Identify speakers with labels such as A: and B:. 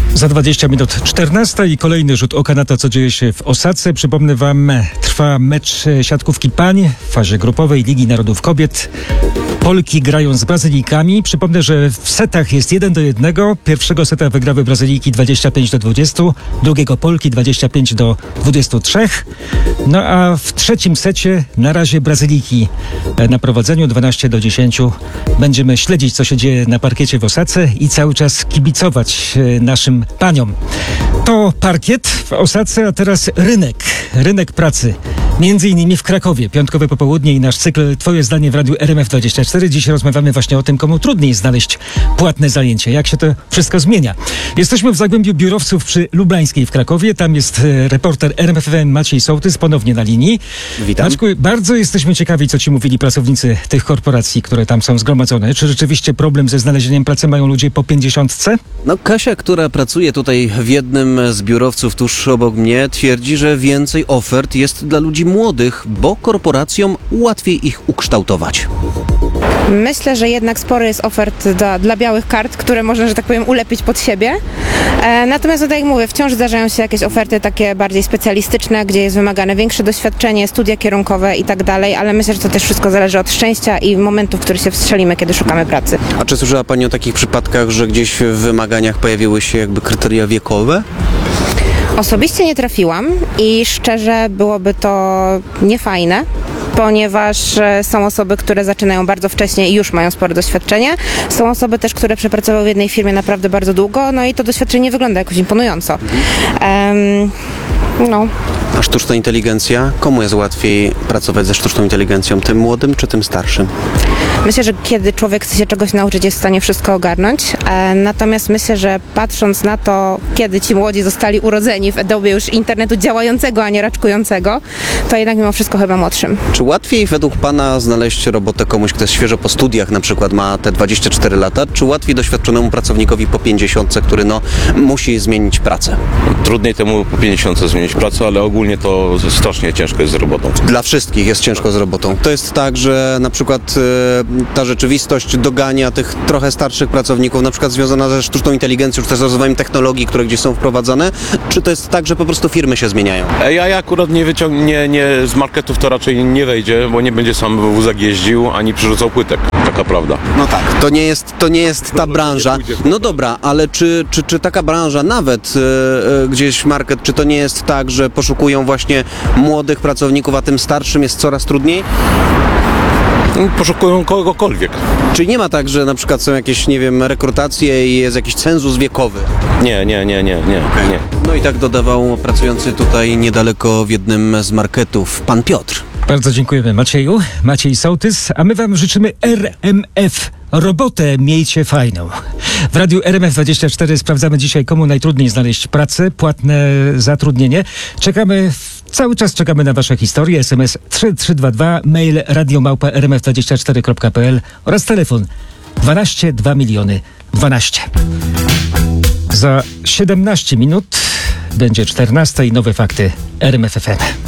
A: Za 20 minut 14 i kolejny rzut oka na to, co dzieje się w Osace. Przypomnę wam, trwa mecz siatkówki pań w fazie grupowej Ligi Narodów Kobiet. Polki grają z Brazylijkami. Przypomnę, że w setach jest 1-1. Pierwszego seta wygrały Brazylijki 25-20, drugiego Polki 25-23. No a w trzecim secie na razie Brazylijki na prowadzeniu 12-10. Będziemy śledzić, co się dzieje na parkiecie w Osace i cały czas kibicować naszym paniom. To parkiet w Osace, a teraz rynek pracy. Między innymi w Krakowie. Piątkowe popołudnie i nasz cykl Twoje zdanie w Radiu RMF24. Dziś rozmawiamy właśnie o tym, komu trudniej znaleźć płatne zajęcie. Jak się to wszystko zmienia. Jesteśmy w Zagłębiu Biurowców przy Lublańskiej w Krakowie. Tam jest reporter RMFFM Maciej Sołtys ponownie na linii.
B: Witam.
A: Maćku, bardzo jesteśmy ciekawi, co ci mówili pracownicy tych korporacji, które tam są zgromadzone. Czy rzeczywiście problem ze znalezieniem pracy mają ludzie po 50?
B: No Kasia, która pracuje tutaj w jednym z biurowców tuż obok mnie, twierdzi, że więcej ofert jest dla ludzi młodych, bo korporacjom łatwiej ich ukształtować.
C: Myślę, że jednak sporo jest ofert dla białych kart, które można, że tak powiem, ulepić pod siebie. Natomiast, tak jak mówię, wciąż zdarzają się jakieś oferty takie bardziej specjalistyczne, gdzie jest wymagane większe doświadczenie, studia kierunkowe i tak dalej, ale myślę, że to też wszystko zależy od szczęścia i momentu, w który się wstrzelimy, kiedy szukamy pracy.
B: A czy słyszała Pani o takich przypadkach, że gdzieś w wymaganiach pojawiły się jakby kryteria wiekowe?
C: Osobiście nie trafiłam i szczerze byłoby to niefajne, ponieważ są osoby, które zaczynają bardzo wcześnie i już mają spore doświadczenie. Są osoby też, które przepracowały w jednej firmie naprawdę bardzo długo, no i to doświadczenie wygląda jakoś imponująco.
B: A sztuczna inteligencja? Komu jest łatwiej pracować ze sztuczną inteligencją? Tym młodym czy tym starszym?
C: Myślę, że kiedy człowiek chce się czegoś nauczyć, jest w stanie wszystko ogarnąć. Natomiast myślę, że patrząc na to, kiedy ci młodzi zostali urodzeni w dobie już internetu działającego, a nie raczkującego, to jednak mimo wszystko chyba młodszym.
B: Czy łatwiej według Pana znaleźć robotę komuś, kto jest świeżo po studiach, na przykład ma te 24 lata, czy łatwiej doświadczonemu pracownikowi po 50, który musi zmienić pracę?
D: Trudniej temu po 50 zmienić pracę, ale ogólnie to strasznie ciężko jest z robotą.
B: Dla wszystkich jest ciężko z robotą. To jest tak, że na przykład ta rzeczywistość dogania tych trochę starszych pracowników, na przykład związana ze sztuczną inteligencją, czy też z rozwojem technologii, które gdzieś są wprowadzane, czy to jest tak, że po prostu firmy się zmieniają?
D: Ja akurat nie z marketów to raczej nie wejdzie, bo nie będzie sam w wózek jeździł, ani przerzucał płytek. Taka prawda.
B: No tak, to nie jest ta branża. No dobra, ale czy taka branża, nawet gdzieś market, czy to nie jest tak, że poszukują właśnie młodych pracowników, a tym starszym jest coraz trudniej?
D: Poszukują kogokolwiek.
B: Czyli nie ma tak, że na przykład są jakieś, nie wiem, rekrutacje i jest jakiś cenzus wiekowy?
D: Nie.
B: No i tak dodawał pracujący tutaj niedaleko w jednym z marketów pan Piotr.
A: Bardzo dziękujemy Macieju. Maciej Sołtys, a my wam życzymy RMF. Robotę miejcie fajną. W Radiu RMF24 sprawdzamy dzisiaj, komu najtrudniej znaleźć pracę, płatne zatrudnienie. Cały czas czekamy na wasze historie. SMS 3322, mail radio@rmf24.pl oraz telefon 12 2 miliony 12. Za 17 minut będzie 14 i nowe fakty RMF FM.